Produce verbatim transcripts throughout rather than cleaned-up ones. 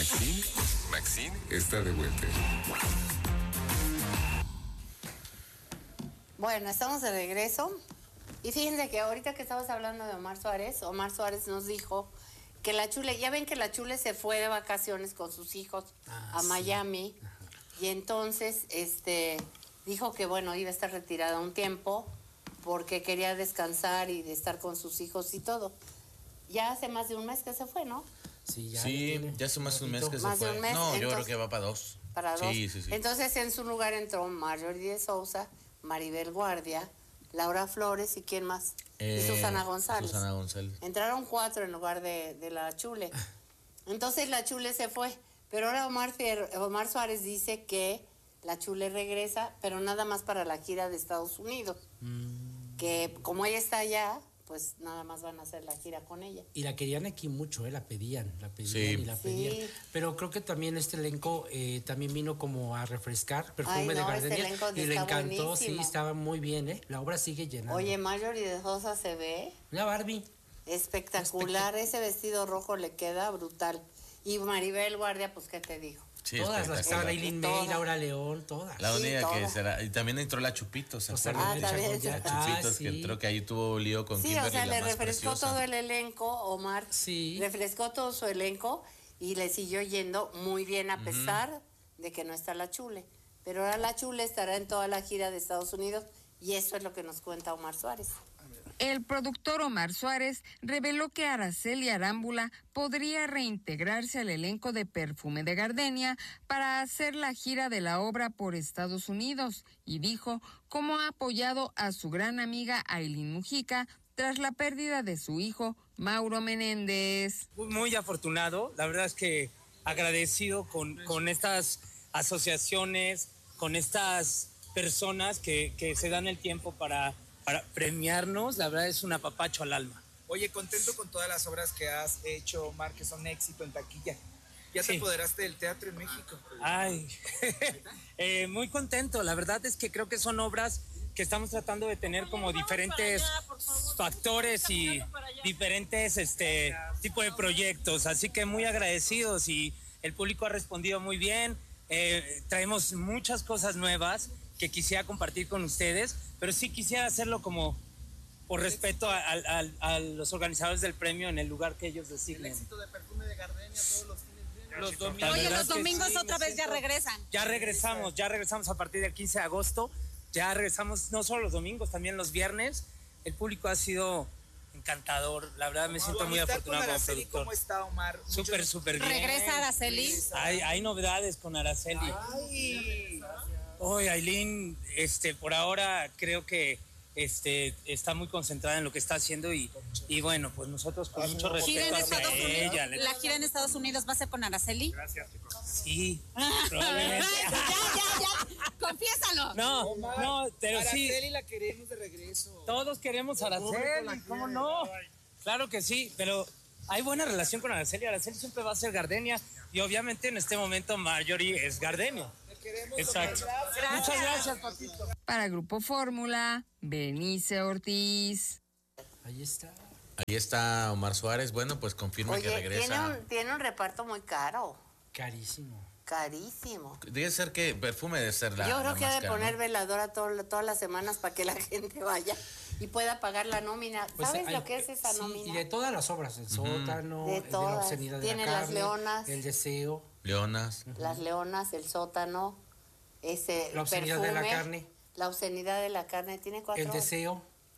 Maxine, Maxine está de vuelta. Bueno, estamos de regreso. Y fíjense que ahorita que estabas hablando de Omar Suárez, Omar Suárez nos dijo que la Chule, ya ven que la Chule se fue de vacaciones con sus hijos ah, a Miami. Sí. Y entonces este dijo que bueno, iba a estar retirada un tiempo porque quería descansar y de estar con sus hijos y todo. Ya hace más de un mes que se fue, ¿no? Sí, ya, sí, ya hace más de un mes que más se fue. De un mes, no, entonces, yo creo que va para dos. Para dos. Sí, sí, sí. Entonces en su lugar entró Marjorie de Sousa, Maribel Guardia, Laura Flores y ¿quién más? Eh, y Susana González. Susana González. Entraron cuatro en lugar de, de la Chule. Entonces la Chule se fue. Pero ahora Omar, Omar Suárez dice que la Chule regresa, pero nada más para la gira de Estados Unidos. Mm. Que como ella está allá, pues nada más van a hacer la gira con ella. Y la querían aquí mucho, ¿eh? La pedían, la pedían sí. y la pedían. Sí. Pero creo que también este elenco eh, también vino como a refrescar Perfume Ay, no, de Gardenia. Este y le encantó, buenísimo. Sí, estaba muy bien, ¿eh? La obra sigue llenando. Oye, Marjorie de Sousa se ve. La Barbie. Espectacular, ese vestido rojo le queda brutal. Y Maribel Guardia, pues, ¿qué te digo? Sí, todas las que estaban, Eileen May, Laura León, todas. La única sí, que todas. será. Y también entró la Chupitos, ¿se acuerdan? Ah, también. La Chupitos, ah, sí. que entró, que ahí tuvo lío con sí, Kimberly. Sí, o sea, le la refrescó preciosa. todo el elenco, Omar. Sí. Refrescó todo su elenco y le siguió yendo muy bien a pesar uh-huh. de que no está la Chule. Pero ahora la Chule estará en toda la gira de Estados Unidos y eso es lo que nos cuenta Omar Suárez. El productor Omar Suárez reveló que Araceli Arámbula podría reintegrarse al elenco de Perfume de Gardenia para hacer la gira de la obra por Estados Unidos y dijo cómo ha apoyado a su gran amiga Ailín Mujica tras la pérdida de su hijo Mauro Menéndez. Muy afortunado, la verdad es que agradecido con, con estas asociaciones, con estas personas que, que se dan el tiempo para... para premiarnos, la verdad es un apapacho al alma. Oye, contento con todas las obras que has hecho, Omar, que son éxito en taquilla. Ya sí. te apoderaste del teatro en México. Ay, eh, muy contento. La verdad es que creo que son obras que estamos tratando de tener como diferentes factores y diferentes este tipo de proyectos. Así que muy agradecidos y el público ha respondido muy bien. Eh, traemos muchas cosas nuevas que quisiera compartir con ustedes, pero sí quisiera hacerlo como por respeto a, a, a, a los organizadores del premio en el lugar que ellos designen. El éxito de Perfume de Gardenia todos los fines de los domingos. Oye, los domingos sí, otra vez ya regresan. Ya regresamos, ya regresamos a partir del quince de agosto, ya regresamos no solo los domingos, también los viernes. El público ha sido encantador, la verdad me siento muy afortunado como productor. ¿Cómo está, Omar? Súper, súper bien. ¿Regresa Araceli? Hay, hay novedades con Araceli. Ay. Hoy Ailín, este, por ahora creo que este, está muy concentrada en lo que está haciendo y, y bueno, pues nosotros con mucho respeto hacia ella. ¿La gira en Estados Unidos va a ser con Araceli? Gracias. Sí, probablemente. ya, ya, ya, confiésalo. No, Omar, no, pero Araceli sí. Araceli la queremos de regreso. Todos queremos a Araceli, ¿cómo no? Claro que sí, pero hay buena relación con Araceli. Araceli siempre va a ser Gardenia y obviamente en este momento Marjorie es Gardenia. Exacto. Gracias. Muchas gracias, papito. Para Grupo Fórmula, Benice Ortiz. Ahí está. Ahí está Omar Suárez. Bueno, pues confirma Oye, que regresa. Tiene un, tiene un reparto muy caro. Carísimo. Carísimo. Debe ser que Perfume debe ser la Yo creo la que más ha de cara, poner ¿no? veladora todo, todas las semanas para que la gente vaya y pueda pagar la nómina. Pues ¿Sabes hay, lo que es esa sí, nómina? Y de todas las obras, el uh-huh. sótano, de, el de la obscenidad de Tiene la las carne, leonas. el deseo. Leonas. Uh-huh. Las leonas, el sótano, ese la obscenidad perfume, de la carne. La obscenidad de la carne, tiene cuatro. El deseo.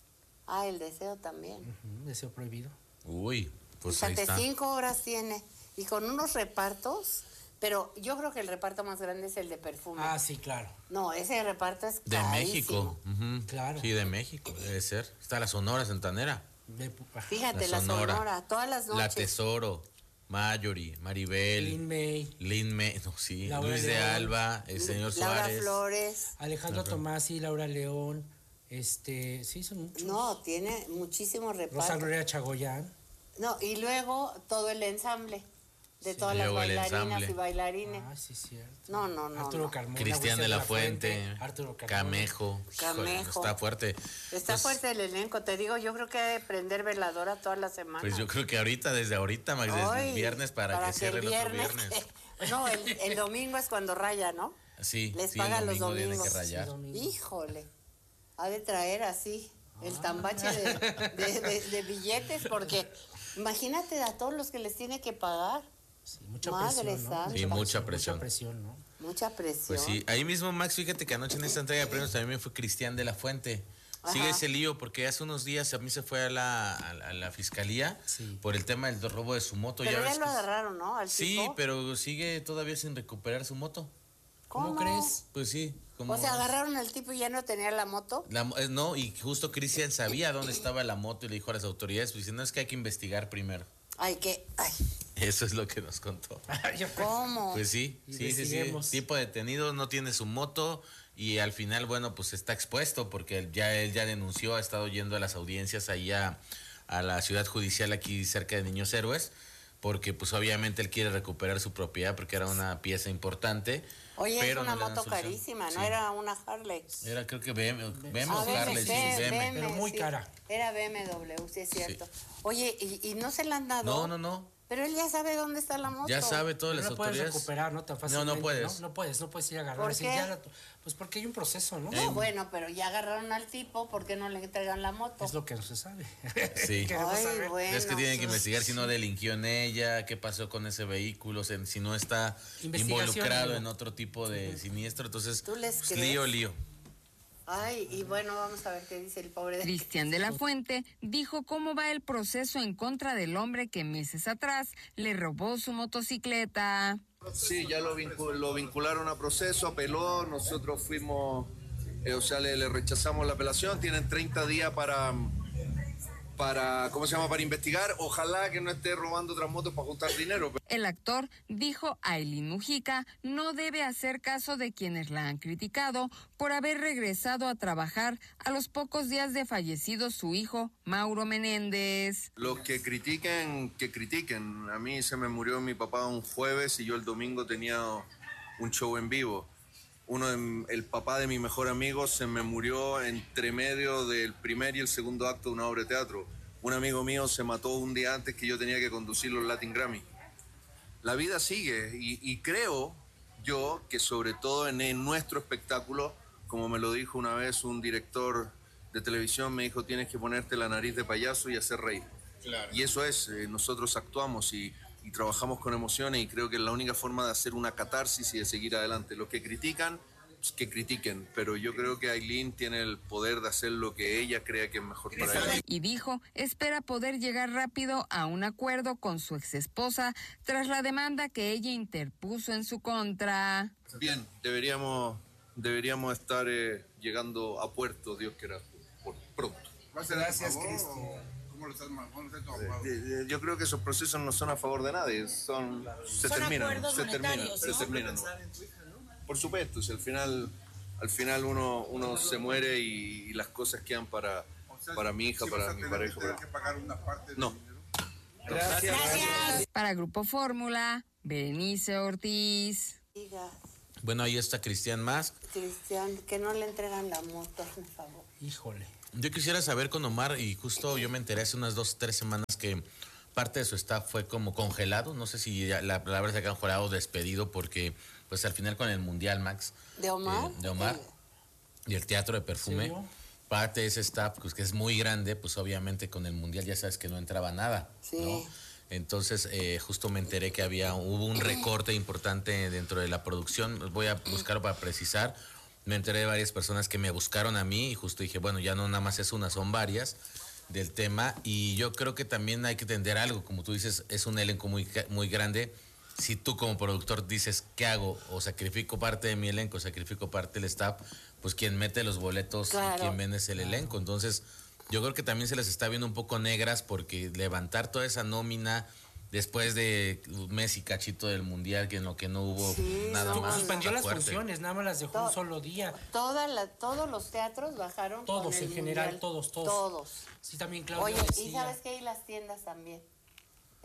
Ah, el deseo también. Uh-huh. Deseo prohibido. Uy, pues Fíjate, ahí está. cinco horas tiene. Y con unos repartos, pero yo creo que el reparto más grande es el de Perfume. Ah, sí, claro. No, ese reparto es De carísimo. México. Uh-huh. Claro. Sí, de México, debe ser. Está la Sonora Santanera. De, Fíjate, la Sonora. la Sonora, todas las noches. La Tesoro, Marjorie, Maribel. Lin May. Lin May, no, sí. Laura Luis León, de Alba, el señor Laura Suárez. Flores. Alejandro Laura. Tomasi, Laura León. Este, sí, son muchos. No, tiene muchísimo reparto. Rosa Gloria Chagoyán. No, y luego todo el ensamble. de Sí. todas las Luego el bailarinas ensamble. y bailarines. Ah, sí, cierto. No, no, no. Arturo no. Carmona, Cristian Agustín de la Fuente, Arturo Carmona. Camejo. Híjole, Camejo. está fuerte. Está Pues- fuerte el elenco, te digo, yo creo que hay que prender veladora toda la semana. Pues yo creo que ahorita, desde ahorita, Max, desde Ay, el viernes para, que cierre el, otro viernes. No, el, el domingo es cuando raya, ¿no? Sí, Les sí, paga el los domingo tiene que domingos. rayar. Sí, domingo. Híjole, ha de traer así el tambache de, de- de- de billetes, porque imagínate a todos los que les tiene que pagar. Sí, mucha Madre presión, ¿no? santa. Sí, mucha presión. Mucha presión, ¿no? Mucha presión. Pues sí, ahí mismo, Max, fíjate que anoche en esta entrega de premios también me fue Cristian de la Fuente. Sigue Ajá. ese lío porque hace unos días a mí se fue a la, a la, a la fiscalía Sí. por el tema del robo de su moto. Pero ya ya ves lo que- agarraron, ¿no? Al Sí, tipo. pero sigue todavía sin recuperar su moto. ¿Cómo, crees? Pues sí. Como O sea, agarraron al tipo y ya no tenía la moto. La mo- eh, no, y justo Cristian sabía dónde estaba la moto y le dijo a las autoridades, pues diciendo, es que hay que investigar primero. Ay, que, ay, Eso es lo que nos contó. ¿cómo? Pues sí, sí, sí, sí. Investiguemos. Tipo detenido, no tiene su moto y al final, bueno, pues está expuesto porque él ya, él ya denunció, ha estado yendo a las audiencias ahí a, a la ciudad judicial aquí cerca de Niños Héroes, porque pues obviamente él quiere recuperar su propiedad porque era una pieza importante. Oye, pero es una no le dan moto solución. carísima, ¿no? Sí. Era una Harley. Era creo que B M, B M Ah, o Harley, sí, B M. Pero muy sí. cara. Era B M W, sí es cierto. Oye, ¿y, y no se la han dado? No, no, no. Pero él ya sabe dónde está la moto. Ya sabe todas No las la puedes autoridades. recuperar, ¿no? Tan No, fácilmente. no puedes. No, no puedes, no puedes ir a agarrar. ¿Por así, qué? ya la- pues porque hay un proceso, ¿no? No, bueno, pero ya agarraron al tipo, ¿por qué no le entregan la moto? Es lo que no se sabe. Sí. Queremos Ay, saber. bueno. Es que tienen que investigar si no delinquió en ella, qué pasó con ese vehículo, si si no está Investigación, involucrado amigo. en otro tipo de siniestro. Entonces, ¿Tú les pues, crees? lío, lío. Ay, y bueno, vamos a ver qué dice el pobre de... Cristian de la Fuente dijo cómo va el proceso en contra del hombre que meses atrás le robó su motocicleta. Sí, ya lo, vincu- lo vincularon a proceso, apeló, nosotros fuimos, eh, o sea, le, le rechazamos la apelación, tienen treinta días para, para, ¿cómo se llama?, para investigar, ojalá que no esté robando otras motos para juntar dinero. El actor dijo a Ailín Mujica no debe hacer caso de quienes la han criticado por haber regresado a trabajar a los pocos días de fallecido su hijo, Mauro Menéndez. Los que critiquen, que critiquen, a mí se me murió mi papá un jueves y yo el domingo tenía un show en vivo. Uno de- el papá de mi mejor amigo se me murió entre medio del primer y el segundo acto de una obra de teatro. Un amigo mío se mató un día antes que yo tenía que conducir los Latin Grammy. La vida sigue y, y creo yo que sobre todo en, en nuestro espectáculo, como me lo dijo una vez un director de televisión, me dijo, tienes que ponerte la nariz de payaso y hacer reír. Y eso es, eh, nosotros actuamos y, y trabajamos con emociones y creo que es la única forma de hacer una catarsis y de seguir adelante. Los que critican, pues que critiquen, pero yo creo que Ailín tiene el poder de hacer lo que ella crea que es mejor para ella. Y dijo, espera poder llegar rápido a un acuerdo con su exesposa tras la demanda que ella interpuso en su contra. Bien, deberíamos, deberíamos estar eh, llegando a puerto, Dios quiera, por pronto. Gracias, Cristian. ¿Cómo lo estás manejando? ¿Cómo está tu abogado? Eh, eh, Yo creo que esos procesos no son a favor de nadie, son, se Son terminan, acuerdos se terminan, monetarios, se ¿no? terminan. Por supuesto, si al final, al final uno, uno se muere y, y las cosas quedan para, O sea, para mi hija, sí para vas a mi tener pareja. que tener para- que pagar una parte del No. dinero. Gracias. Para Grupo Fórmula, Berenice Ortiz. Diga, Bueno, ahí está Cristian más. Cristian, que no le entregan la moto, por favor. Híjole. Yo quisiera saber con Omar, y justo yo me enteré hace unas dos, tres semanas que parte de su staff fue como congelado. No sé si ya la palabra se ha congelado o despedido, porque pues al final con el Mundial, Max. ¿De Omar? eh, de Omar. Eh, Y el teatro de perfume. ¿Serio? Parte de ese staff, pues que es muy grande, pues obviamente con el Mundial ya sabes que no entraba nada. Sí. ¿no? Entonces, eh, justo me enteré que había, hubo un recorte importante dentro de la producción. Voy a buscar para precisar. Me enteré de varias personas que me buscaron a mí y justo dije, bueno, ya no nada más es una, son varias del tema. Y yo creo que también hay que entender algo, como tú dices, es un elenco muy, muy grande. Si tú como productor dices, ¿qué hago? O sacrifico parte de mi elenco, sacrifico parte del staff, pues quien mete los boletos Claro. y quien vende es el elenco. Entonces, yo creo que también se les está viendo un poco negras porque levantar toda esa nómina después de un mes y cachito del Mundial, que en lo que no hubo Sí, nada no, más. Suspendió está las fuerte. funciones, nada más las dejó To- un solo día. Toda la, todos los teatros bajaron. Todos, con el en general, Mundial. todos, todos. Todos. Sí, también Claudia Oye, decía. y sabes qué, y las tiendas también.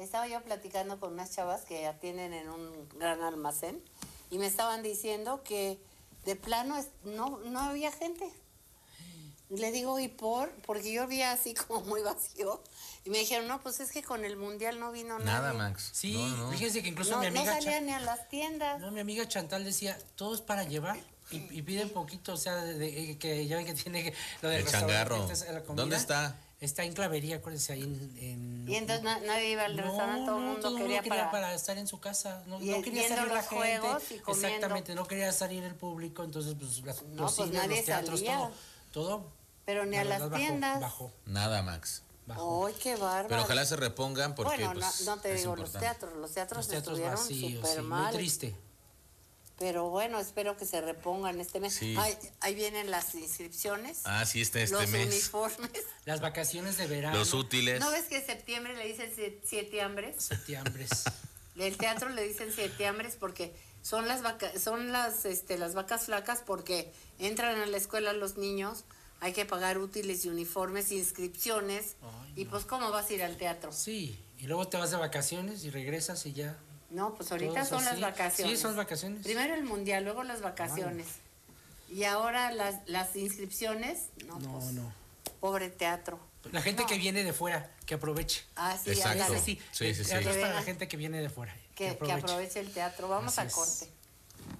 Estaba yo platicando con unas chavas que atienden en un gran almacén y me estaban diciendo que de plano es- no, no había gente. Y le digo, ¿y por? Porque yo vi así como muy vacío. Y me dijeron, no, pues es que con el mundial no vino Nada, nadie. Max. Sí, No, no. fíjense que incluso No, mi no amiga salía Cha- ni a las tiendas. no, mi amiga Chantal decía, todo es para llevar y, y piden poquito, o sea, de, de- que ya ven que tiene que- lo del El restaurante, changarro. esta es la comida. ¿Dónde está? Está en Clavería, acuérdense, ahí en... en- Y entonces na- nadie iba al No, restaurante, todo el no, mundo todo quería, para... para estar en su casa. No, Y no quería viendo salir la los juegos gente. y comiendo. Exactamente, no quería salir el público, entonces pues las, No, los pues cines, nadie los teatros, salía. todo, todo. Pero ni la a las verdad, bajó, tiendas. Bajó, Nada, Max. bajó. ¡Ay, qué bárbaro! Pero ojalá se repongan porque Bueno, pues, no, no te es digo los importante. teatros, los teatros, Los teatros estuvieron vacíos, súper sí, mal. muy triste. Pero bueno, espero que se repongan este mes. Sí. Ahí, ahí vienen las inscripciones, Ah, sí, está este los mes. uniformes. Las vacaciones de verano. Los útiles. ¿No ves que septiembre le dicen sie- siete hambres? Septiembres. El teatro le dicen siete hambres porque son las vaca son las este las vacas flacas porque entran a la escuela los niños, hay que pagar útiles y uniformes, inscripciones. Ay, y no. pues ¿cómo vas a ir al teatro? Sí, y luego te vas de vacaciones y regresas y ya. No, pues ahorita Todos son así. las vacaciones. Sí, son vacaciones. Primero el mundial, luego las vacaciones. Y ahora las, las inscripciones. No, No, pues, no. pobre teatro. La gente No. que viene de fuera, que aproveche. Ah, sí, Exacto. ándale. Sí, Sí, el sí, sí. teatro es Que para la venga. gente que viene de fuera. Que, que aproveche. aproveche el teatro. Vamos Así a es. corte.